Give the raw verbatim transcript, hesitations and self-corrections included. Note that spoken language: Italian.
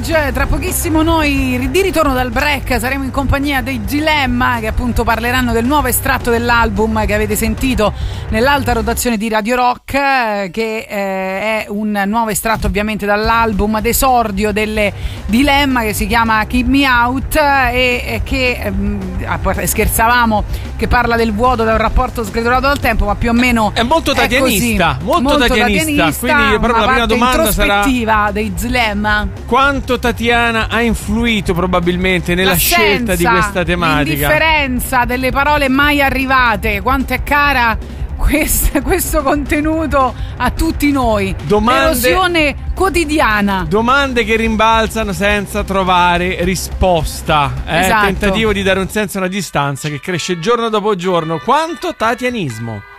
Backstage. Tra pochissimo noi di ritorno dal break saremo in compagnia dei Dilemma, che appunto parleranno del nuovo estratto dell'album che avete sentito nell'alta rotazione di Radio Rock, che eh, è un nuovo estratto ovviamente dall'album d'esordio delle Dilemma, che si chiama Keep Me Out, e, e che eh, scherzavamo che parla del vuoto, da un rapporto sgretolato dal tempo, ma più o meno è molto tatianista, è molto, molto tatianista, tatianista, quindi proprio la prima domanda sarà dei Dilemma: quanto Tatiana ha influito probabilmente nella L'assenza, scelta di questa tematica, l'indifferenza delle parole mai arrivate, quanto è cara questo, questo contenuto a tutti noi. Domande, l'erosione quotidiana, domande che rimbalzano senza trovare risposta, eh? Esatto. Tentativo di dare un senso a una distanza che cresce giorno dopo giorno. Quanto tatianismo.